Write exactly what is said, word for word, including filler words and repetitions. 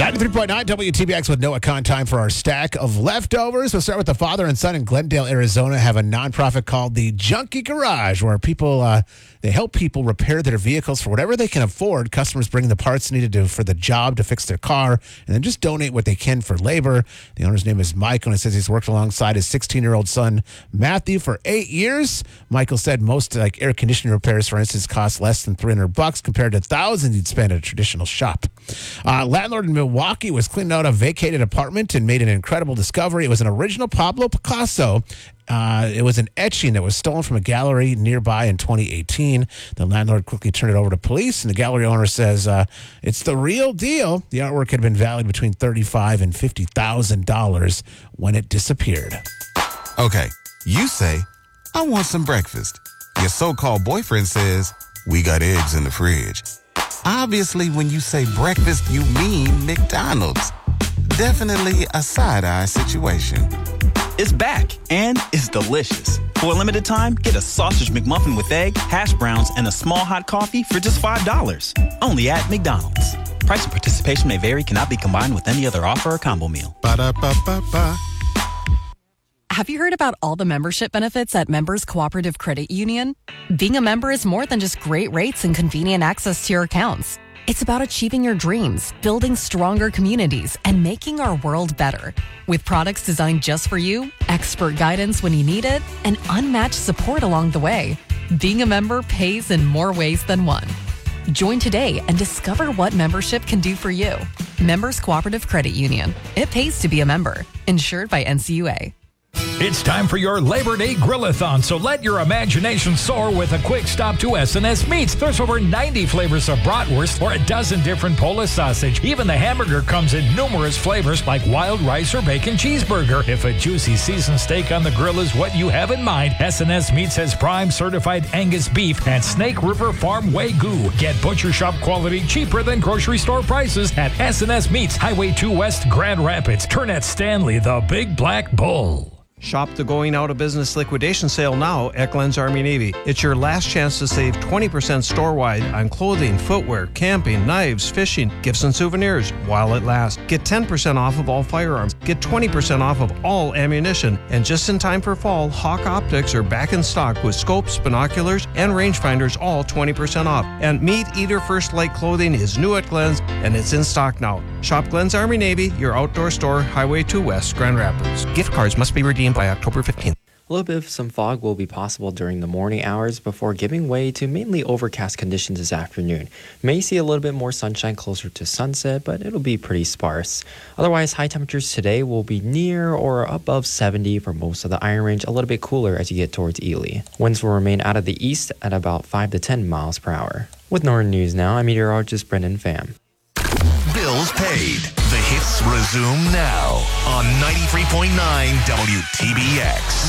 ninety-three point nine W T B X with Noah Kahn. Time for our stack of leftovers. We'll start with the father and son in Glendale, Arizona. Have a nonprofit called the Junkie Garage, where people uh, they help people repair their vehicles for whatever they can afford. Customers bring the parts needed to, for the job to fix their car, and then just donate what they can for labor. The owner's name is Michael, and it says he's worked alongside his sixteen-year-old son Matthew for eight years. Michael said most like air conditioning repairs, for instance, cost less than three hundred bucks compared to thousands you'd spend at a traditional shop. Uh, landlord in Milwaukee was cleaning out a vacated apartment and made an incredible discovery. It was an original Pablo Picasso. Uh, it was an etching that was stolen from a gallery nearby in twenty eighteen. The landlord quickly turned it over to police, and the gallery owner says uh, it's the real deal. The artwork had been valued between thirty-five thousand dollars and fifty thousand dollars when it disappeared. Okay, you say, I want some breakfast. Your so-called boyfriend says, we got eggs in the fridge. Obviously, when you say breakfast, you mean McDonald's. Definitely a side-eye situation. It's back, and it's delicious. For a limited time, get a sausage McMuffin with egg, hash browns, and a small hot coffee for just five dollars. Only at McDonald's. Price and participation may vary, cannot be combined with any other offer or combo meal. Ba-da-ba-ba-ba. Have you heard about all the membership benefits at Members Cooperative Credit Union? Being a member is more than just great rates and convenient access to your accounts. It's about achieving your dreams, building stronger communities, and making our world better. With products designed just for you, expert guidance when you need it, and unmatched support along the way, being a member pays in more ways than one. Join today and discover what membership can do for you. Members Cooperative Credit Union. It pays to be a member. Insured by N C U A. It's time for your Labor Day Grill-a-thon, so let your imagination soar with a quick stop to S and S Meats. There's over ninety flavors of bratwurst or a dozen different Polish sausage. Even the hamburger comes in numerous flavors like wild rice or bacon cheeseburger. If a juicy seasoned steak on the grill is what you have in mind, S and S Meats has prime certified Angus beef and Snake River Farm Wagyu. Get butcher shop quality cheaper than grocery store prices at S and S Meats, Highway two West, Grand Rapids. Turn at Stanley, the Big Black Bull. Shop the going out of business liquidation sale now at Glenn's Army Navy. It's your last chance to save twenty percent store-wide on clothing, footwear, camping, knives, fishing, gifts and souvenirs while it lasts. Get ten percent off of all firearms. Get twenty percent off of all ammunition. And just in time for fall, Hawk Optics are back in stock with scopes, binoculars, and rangefinders, all twenty percent off. And Meat Eater First Light clothing is new at Glenn's, and it's in stock now. Shop Glenn's Army Navy, your outdoor store, Highway two West, Grand Rapids. Gift cards must be redeemed by October fifteenth. A little bit of some fog will be possible during the morning hours before giving way to mainly overcast conditions this afternoon. May see a little bit more sunshine closer to sunset, but it'll be pretty sparse. Otherwise, high temperatures today will be near or above seventy for most of the Iron Range, a little bit cooler as you get towards Ely. Winds will remain out of the east at about five to ten miles per hour. With Northern News now, I'm meteorologist Brendan Pham. Bills paid. The hits resume now on ninety-three point nine W T B X.